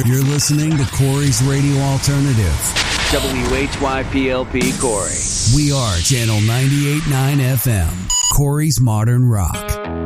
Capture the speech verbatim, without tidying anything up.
You're listening to Corey's Radio Alternative. W H Y P L P Corey. We are Channel ninety-eight point nine F M, Corey's Modern Rock.